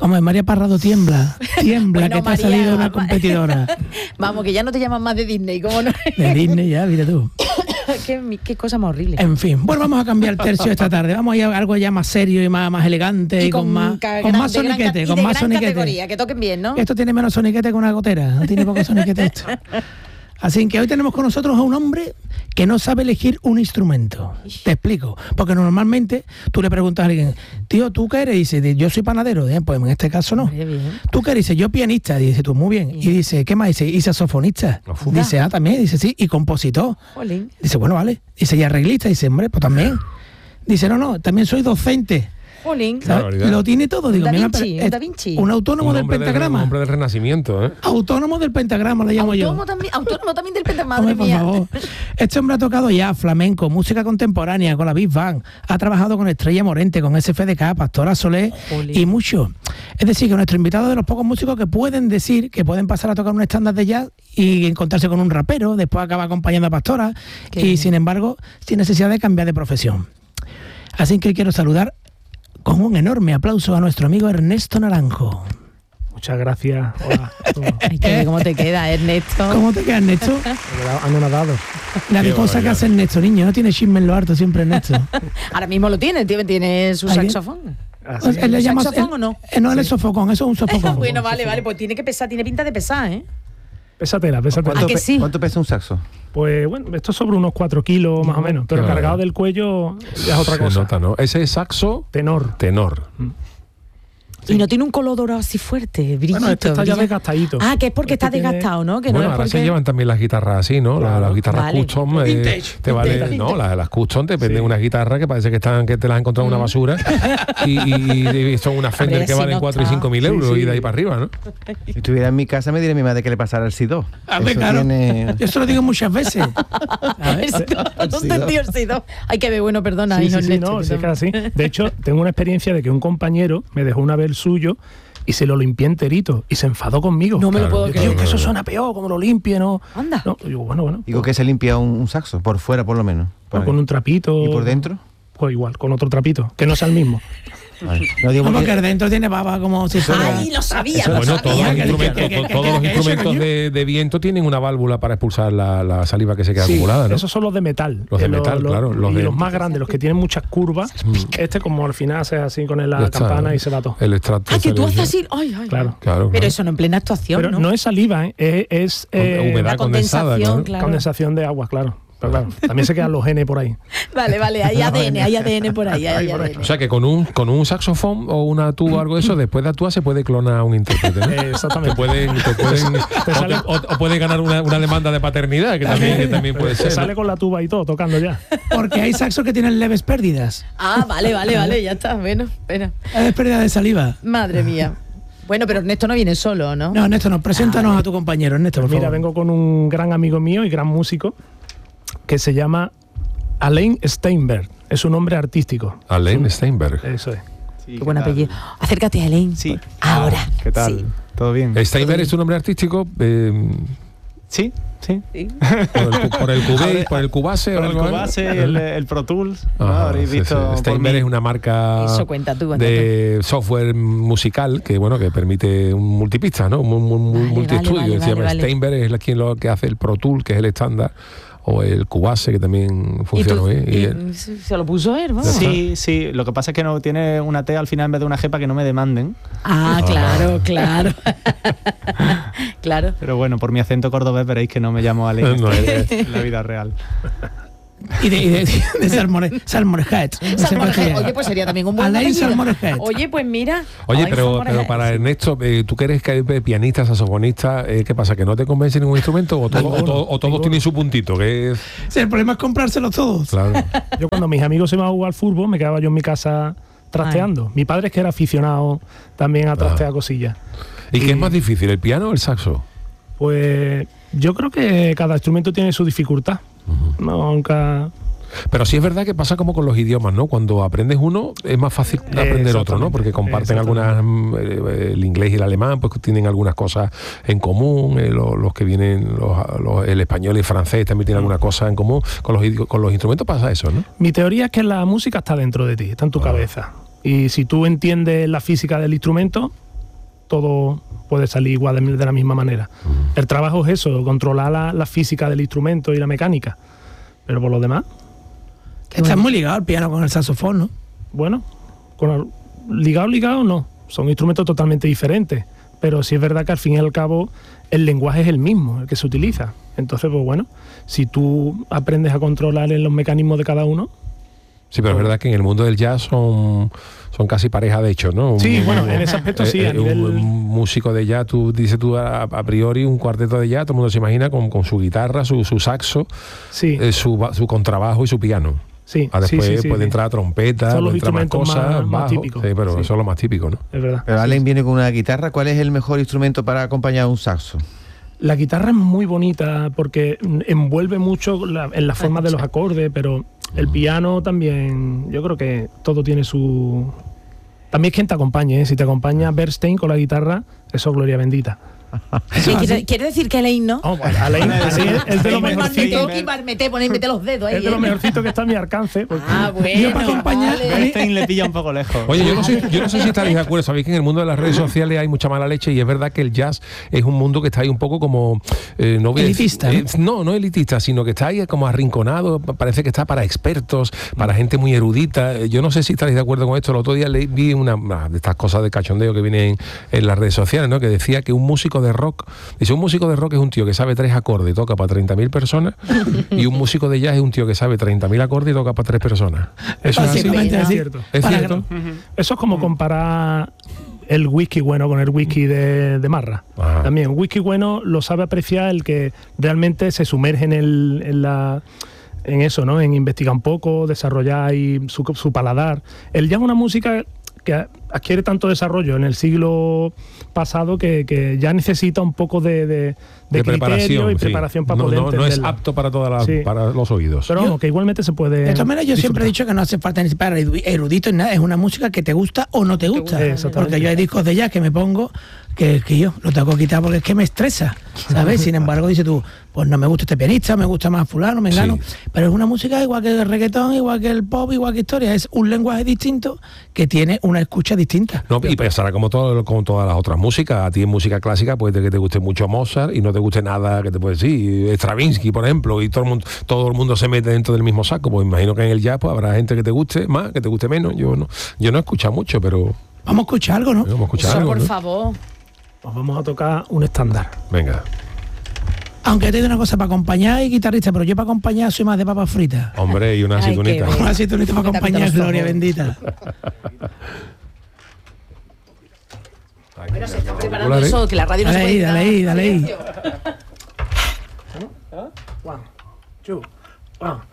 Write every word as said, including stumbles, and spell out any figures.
Hombre, María Parrado tiembla, tiembla, Bueno, que María, te ha salido una competidora. Vamos, que ya no te llaman más de Disney, ¿cómo no? De Disney ya, mira tú. qué, qué cosa más horrible. En fin, bueno, vamos a cambiar el tercio esta tarde. Vamos a ir a algo ya más serio y más, más elegante y, y con, con más ca- con gran- más de gran soniquete, ca- con y de más gran soniquete. categoría, que toquen bien, ¿no? Esto tiene menos soniquete que una gotera, no tiene poco soniquete esto. Así que hoy tenemos con nosotros a un hombre que no sabe elegir un instrumento. Te explico. Porque normalmente tú le preguntas a alguien, tío, ¿tú qué eres? Y dice, yo soy panadero. Bien, pues en este caso no. Bien. ¿Tú qué eres? Dice, yo pianista. Y dice, tú, muy bien. Bien. Y dice, ¿qué más? Dice, y saxofonista. Uf. Dice, ah, también. Dice, sí, y compositor. Jolín. Dice, bueno, vale. Dice, y arreglista. Dice, hombre, pues también. Dice, no, no, también soy docente. Jolín. ¿Sabes? Lo tiene todo. Digo, Da mira, Vinci, pero, un eh, Da Vinci. un autónomo Un del hombre pentagrama. Un hombre del Renacimiento, ¿eh? Autónomo del pentagrama, le llamo yo. Autónomo también, autónomo también del pentagrama, Hombre, madre por mía. favor. Este hombre ha tocado ya flamenco, música contemporánea, con la Big Band, ha trabajado con Estrella Morente, con S F D K, Pastora Soler Jolín. y mucho. Es decir, que nuestro invitado es de los pocos músicos que pueden decir que pueden pasar a tocar un estándar de jazz y encontrarse con un rapero, después acaba acompañando a Pastora Qué y bien. sin embargo, sin necesidad de cambiar de profesión. Así que quiero saludar con un enorme aplauso a nuestro amigo Ernesto Naranjo. Muchas gracias. Hola. Ay, qué bien, ¿cómo te queda, Ernesto? ¿Cómo te queda, Ernesto? Anonadado. La Qué de cosa que barbaridad. hace Ernesto, niño, no tiene chisme en lo harto siempre, Ernesto. Ahora mismo lo tiene, tiene, tiene su Ahí bien. saxofón. Así Él le llama- ¿Saxofón él- o no? eh, no, él es sofocón, eso es un sofocón. Bueno, vale, vale, pues tiene que pesar, tiene pinta de pesar, ¿eh? Pésatela, pésatela. ¿A que pe- sí? ¿Cuánto pesa un saxo? Pues bueno, esto es sobre unos cuatro kilos más o menos, pero Claro. cargado del cuello ya es otra Se cosa. nota, ¿no? Ese es saxo Tenor. tenor. Y no tiene un color dorado así fuerte, brillito. Bueno, este está ya brilla- desgastadito. Ah, que es porque Este está tiene- desgastado, ¿no? Que Bueno, no es ahora porque... se llevan también las guitarras así, ¿no? La- Claro. las guitarras Vale. custom. eh, Vintage, te vale, vintage. no, las, las custom te venden Sí. unas guitarras que parece que están que te las has encontrado en una basura y, y- y son unas Fender Hombre, que si valen no cuatro y está. cinco mil Sí, euros sí. y de ahí para arriba, ¿no? Si estuviera en mi casa me diría mi madre que le pasara el S I D O. A ver, Eso claro. tiene- Yo se lo digo muchas veces. A ver. No te entendí, Orsido. Ay, que ve, bueno, perdona, Sí, hijo sí, sí, Ernesto, no, que sí, es que no- así. De hecho, tengo una experiencia de que un compañero me dejó una vez el suyo y se lo limpié enterito y se enfadó conmigo. No me lo Claro, puedo yo creer. Digo, que eso suena peor, como lo limpie, ¿no? Anda. No, digo, bueno, bueno. Digo que se limpia un, un saxo, por fuera por lo menos. Por pues ahí. con un trapito. ¿Y por dentro? Pues igual, con otro trapito, que no sea el mismo. Vale. No digo Como porque- que dentro tiene baba como si fuera... Ay, lo sabía, Eso- lo Bueno, todos sabía. los que- instrumentos, que- que- to- que- todos los que- que- instrumentos coño. de, de viento tienen una válvula para expulsar la, la saliva que se queda Sí, acumulada, ¿no? esos son los de metal. Los de Eh, metal, claro, los y de- los más grandes, los que tienen muchas curvas. Este, como al final hace así con Ya la está, campana ¿no? y se va todo. El extracto. Ah, que tú sale- haces así. Ay, ay. Claro. Claro, Pero claro. eso no en plena actuación, Pero ¿no? no es saliva, ¿eh? es, es eh, humedad La condensada, condensación, ¿no? claro. condensación de agua, claro. Pero claro, también se quedan los genes por ahí. Vale, vale, hay A D N, hay A D N por ahí, hay Ahí, por ahí. A D N. O sea que con un con un saxofón o una tuba o algo de eso, después de actuar se puede clonar a un intérprete, ¿no? Eh, Te exactamente. pueden, te pueden o, sale- te- o- o puede ganar una, una demanda de paternidad, que también, que también puede Se ser. sale ¿no? con la tuba y todo, tocando ya. Porque hay saxos que tienen leves pérdidas. Ah, vale, vale, vale, ya está, bueno, espera. Leves pérdidas de saliva. Madre mía. Bueno, pero Ernesto no viene solo, ¿no? No, Ernesto, nos preséntanos a tu compañero, Ernesto, por Mira, favor. vengo con un gran amigo mío y gran músico que se llama Alain Steinberg. Es un nombre artístico. Alain Steinberg. Eso es. Qué buen apellido. Acércate a Elaine. Sí. Ahora. ¿Qué tal? Sí. ¿Todo bien? Steinberg es tu nombre artístico eh, Sí, sí. por el, por el Cubase, por el Cubase o Por el algo, ¿eh? Cubase, el, el Pro Tools, ¿no? Ajá, Habréis sí, visto sí. por Steinberg mí. es una marca Eso cuenta tú, cuenta de software musical que bueno que permite un multipista, ¿no? Un, un- un Vale, multiestudio. vale, vale, se llama vale. Steinberg, es la- quien lo que hace el Pro Tool, que es el estándar, o el Cubase, que también ¿Y funciona tú? bien. Y y- el- se lo puso él, vamos. Sí, sí. Lo que pasa es que no tiene una T al final en vez de una G para que no me demanden. Ah, claro, claro. Claro. Pero bueno, por mi acento cordobés veréis que no me llamo Alain No, Steinberg en la vida real. Y de, y de, de Salmore, Salmorehead. Salmorehead. Oye, pues sería también un buen Alain apellido. Salmorehead. Oye, pues mira. Oye, Alain pero, Salmorehead. pero para Ernesto, eh, ¿tú que eres que eres pianista, saxofonista, eh, qué pasa? ¿Que no te convence ningún instrumento o, todo- o, Ninguno, todo- o todos ninguno. tienen su puntito? Que es, Sí, el problema es comprárselos todos. claro. Yo cuando mis amigos se iban a jugar al fútbol, me quedaba yo en mi casa trasteando. Mi padre es que era aficionado también a trastear cosillas. ¿Y qué es más difícil, el piano o el saxo? Pues yo creo que cada instrumento tiene su dificultad. No, nunca... Pero sí es verdad que pasa como con los idiomas, ¿no? Cuando aprendes uno es más fácil aprender otro, ¿no? Porque comparten algunas, eh, el inglés y el alemán, pues tienen algunas cosas en común, eh, los, los que vienen, los, los- el español y el francés también tienen alguna cosa en común. Con los, idi- con los instrumentos pasa eso, ¿no? Mi teoría es que la música está dentro de ti, está en tu cabeza. Y si tú entiendes la física del instrumento, todo puede salir igual de, de la misma manera. El trabajo es eso, controlar la, la física del instrumento y la mecánica. Pero por lo demás... Está muy ligado el piano con el saxofón, ¿no? Bueno, con el, ligado, ligado no. Son instrumentos totalmente diferentes. Pero sí es verdad que al fin y al cabo el lenguaje es el mismo, el que se utiliza. Entonces, pues bueno, si tú aprendes a controlar los mecanismos de cada uno... Sí, pero es verdad que en el mundo del jazz son, son casi pareja de hecho, ¿no? Un, sí, bueno, en ese aspecto sí, eh, a nivel... Un, un músico de jazz, tú dices tú a, a priori un cuarteto de jazz, todo el mundo se imagina con, con su guitarra, su, su saxo, sí. eh, su, su contrabajo y su piano. Sí, ah, después sí, sí, puede sí, entrar trompeta, son los puede entrar más instrumentos cosas, más, más bajo, típicos. Sí, pero sí. eso es lo más típico, ¿no? Es verdad. Pero Allen viene con una guitarra. ¿Cuál es el mejor instrumento para acompañar a un saxo? La guitarra es muy bonita porque envuelve mucho la, en la forma de los acordes, pero el piano también, yo creo que todo tiene su... También es quien te acompañe, ¿eh? Si te acompaña Bernstein con la guitarra, eso es gloria bendita. Sí, ¿quiere, quiere decir que Alain no? Oh, bueno, Alain, Alain es de lo Me mejorcito. Mete, mete los dedos ahí. Es de lo mejorcito que está a mi alcance. Porque Ah, bueno. Yo para acompañar- vale. Bernstein le pilla un poco lejos. Oye, yo no sé, yo no sé si estaréis de acuerdo. Sabéis que en el mundo de las redes sociales hay mucha mala leche y es verdad que el jazz es un mundo que está ahí un poco como... Eh, no voy a decir- Elitista, eh, ¿no? no, elitista, sino que está ahí como arrinconado. Parece que está para expertos, para gente muy erudita. Eh, Yo no sé si estaréis de acuerdo con esto. El otro día leí, vi una, una de estas cosas de cachondeo que vienen en las redes sociales, ¿no? Que decía que un músico de rock... Dice, un músico de rock es un tío que sabe tres acordes y toca para treinta mil personas y un músico de jazz es un tío que sabe treinta mil acordes y toca para tres personas. Eso es así. Básicamente es así. cierto. Es Para- cierto. Eso es como comparar el whisky bueno con el whisky de, de Marra. Ajá. También, un whisky bueno lo sabe apreciar el que realmente se sumerge en, el, en la... en eso, ¿no? En investigar un poco, desarrollar ahí su, su paladar. El jazz es una música que adquiere tanto desarrollo en el siglo pasado que, que ya necesita un poco de, de, de, De criterio preparación, y sí. preparación para no, poder no, no es entenderla. apto para, toda la- Sí. para los oídos. Pero vamos, que igualmente se puede... De todas maneras, yo siempre he dicho que no hace falta ni para erudito ni nada, es una música que te gusta o no te gusta. Exactamente. Porque yo hay discos de jazz que me pongo que, que yo lo tengo que quitar porque es que me estresa, ¿sabes? Sin embargo, dices tú, pues no me gusta este pianista, me gusta más fulano, me engano. Sí. Pero es una música igual que el reggaetón, igual que el pop, igual que historia. Es un lenguaje distinto que tiene una escucha distinta. No, y pasará como, todo, como todas las otras músicas. A ti en música clásica puede que te guste mucho Mozart y no te guste nada que te puede decir Stravinsky, por ejemplo, y todo el mundo todo el mundo se mete dentro del mismo saco. Pues imagino que en el jazz pues, habrá gente que te guste más, que te guste menos. Yo no, yo no he escuchado mucho, pero Vamos a escuchar algo, ¿no? vamos a escuchar Eso, algo, por ¿no? favor. Pues vamos a tocar un estándar. Venga. Aunque te digo una cosa, para acompañar hay guitarrista, pero yo para acompañar soy más de papas fritas. Hombre, y una Ay, qué sintonita. bien. Una sintonita para Me acompañar, tapitan los gloria ojos. bendita. Pero se está preparando Dale. eso, que la radio no Dale se ahí, puede dale ahí, quitar. dale ahí. One, two, one.